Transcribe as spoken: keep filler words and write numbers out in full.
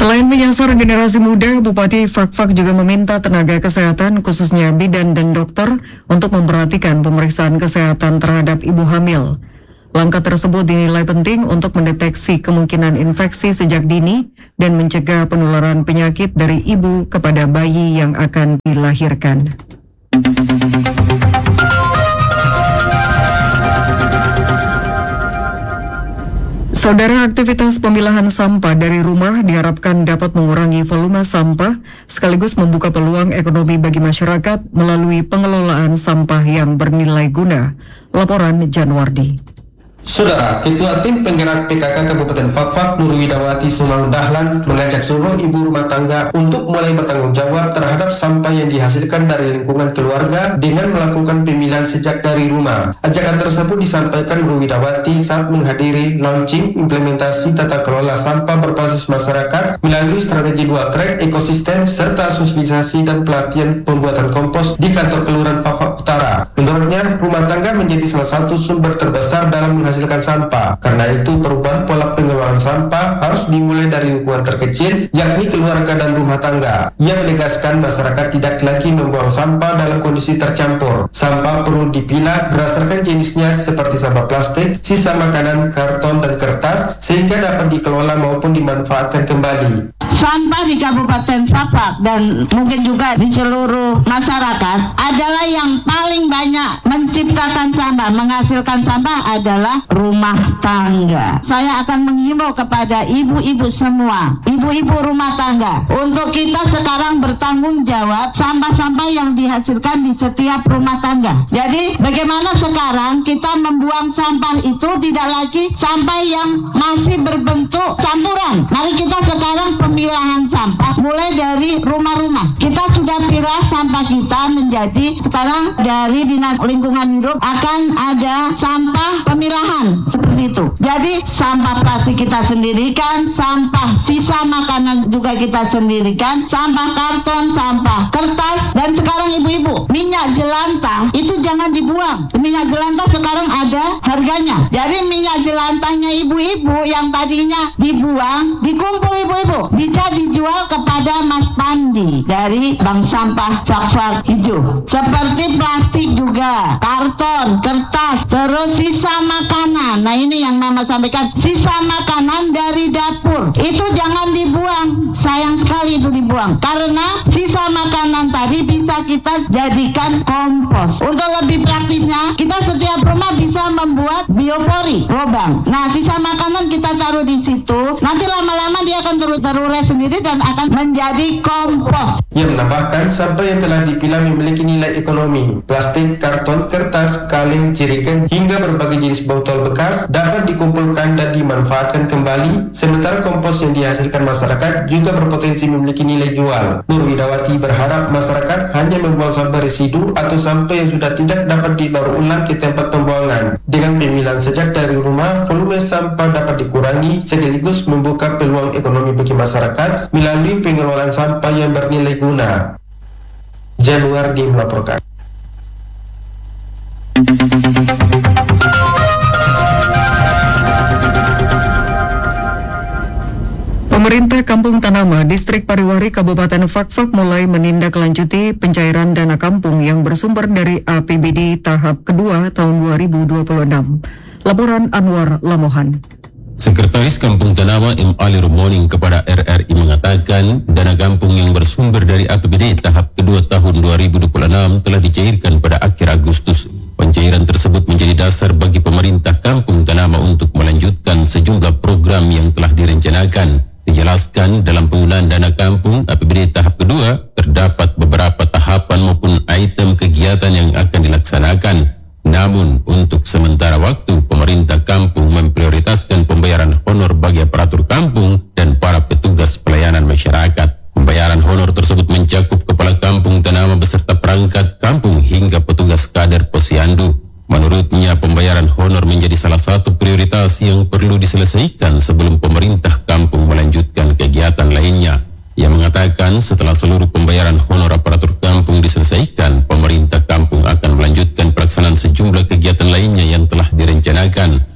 Selain menyasar generasi muda, Bupati Fakfak juga meminta tenaga kesehatan khususnya bidan dan dokter untuk memperhatikan pemeriksaan kesehatan terhadap ibu hamil. Langkah tersebut dinilai penting untuk mendeteksi kemungkinan infeksi sejak dini dan mencegah penularan penyakit dari ibu kepada bayi yang akan dilahirkan. Saudara, aktivitas pemilahan sampah dari rumah diharapkan dapat mengurangi volume sampah sekaligus membuka peluang ekonomi bagi masyarakat melalui pengelolaan sampah yang bernilai guna. Laporan Janwardi. Saudara, Ketua Tim Penggerak P K K Kabupaten Fakfak Nur Widawati Sumang Dahlan mengajak seluruh ibu rumah tangga untuk mulai bertanggung jawab terhadap sampah yang dihasilkan dari lingkungan keluarga dengan melakukan pemilahan sejak dari rumah. Ajakan tersebut disampaikan Nur Widawati saat menghadiri launching implementasi tata kelola sampah berbasis masyarakat melalui strategi dua track ekosistem serta sosialisasi dan pelatihan pembuatan kompos di kantor Kelurahan Fakfak Utara. Menurutnya, rumah tangga menjadi salah satu sumber terbesar dalam menghasilkan menghasilkan sampah. Karena itu, perubahan pola pengelolaan sampah harus dimulai dari lingkungan terkecil, yakni keluarga dan rumah tangga. Ia menegaskan masyarakat tidak lagi membuang sampah dalam kondisi tercampur. Sampah perlu dipilah berdasarkan jenisnya seperti sampah plastik, sisa makanan, karton, dan kertas, sehingga dapat dikelola maupun dimanfaatkan kembali. Sampah di Kabupaten Fakfak dan mungkin juga di seluruh masyarakat adalah yang paling banyak menciptakan sampah, menghasilkan sampah adalah rumah tangga. Saya akan menghimbau kepada ibu-ibu semua, ibu-ibu rumah tangga, untuk kita sekarang bertanggung jawab sampah-sampah yang dihasilkan di setiap rumah tangga. Jadi bagaimana sekarang kita membuang sampah itu tidak lagi sampah yang masih berbentuk campuran. Mari kita sekarang pemilahan sampah mulai dari rumah-rumah. Kita sudah pilah sampah kita menjadi sekarang dari Dinas Lingkungan Hidup akan ada sampah pemilahan seperti itu. Jadi sampah plastik kita sendirikan, sampah sisa makanan juga kita sendirikan, sampah karton, sampah kertas, dan sekarang ibu-ibu minyak jelantah itu jangan dibuang. Minyak jelantah sekarang ada harganya. Jadi minyak jelantahnya ibu-ibu yang tadinya dibuang dikumpul ibu-ibu, bisa dijual kepada Mas Pandi dari Bank Sampah Fakfak Hijau. Seperti plastik juga, karton, kertas, terus sisa makanan. Nah ini yang Mama sampaikan, sisa makanan dari dapur itu jangan dibuang. Sayang sekali itu dibuang, karena sisa makanan tadi bisa kita jadikan kompos. Untuk lebih praktisnya, kita setiap rumah bisa membuat biopori lubang. Nah sisa makanan kita taruh di situ, nanti lama-lama dia akan terurai sendiri dan akan menjadi kompos. Ia menambahkan, sampah yang telah dipilah memiliki nilai ekonomi. Plastik, karton, kertas, kaleng, jerigen, hingga berbagai jenis botol bekas dapat dikumpulkan dan dimanfaatkan kembali, sementara kompos yang dihasilkan masyarakat juga berpotensi memiliki nilai jual. Nur Widawati berharap masyarakat hanya membuang sampah residu atau sampah yang sudah tidak dapat didaur ulang ke tempat pembuangan. Dengan pemilahan sejak dari rumah, volume sampah dapat dikurangi sekaligus membuka peluang ekonomi bagi masyarakat melalui pengelolaan sampah yang bernilai guna. Janwardi melaporkan. Pemerintah Kampung Tanama, Distrik Pariwari, Kabupaten Fakfak mulai menindaklanjuti pencairan dana kampung yang bersumber dari A P B D tahap kedua tahun dua ribu dua puluh enam. Laporan Anwar Lamohan. Sekretaris Kampung Tanama M. Ali Rumoning kepada R R I mengatakan dana kampung yang bersumber dari A P B D tahap kedua tahun dua ribu dua puluh enam telah dicairkan pada akhir Agustus. Pencairan tersebut menjadi dasar bagi pemerintah Kampung Tanama untuk melanjutkan sejumlah program yang telah direncanakan. Dijelaskan dalam penggunaan dana kampung A P B D tahap kedua terdapat beberapa tahapan maupun item kegiatan yang akan dilaksanakan. Namun, untuk sementara waktu, pemerintah kampung memprioritaskan pembayaran honor bagi aparatur kampung dan para petugas pelayanan masyarakat. Pembayaran honor tersebut mencakup kepala kampung Tanama beserta perangkat kampung hingga petugas kader posyandu. Menurutnya, pembayaran honor menjadi salah satu prioritas yang perlu diselesaikan sebelum pemerintah kampung melanjutkan kegiatan lainnya. Ia mengatakan setelah seluruh pembayaran honor aparatur kampung diselesaikan, pemerintah kampung akan melanjutkan pelaksanaan sejumlah kegiatan lainnya yang telah direncanakan.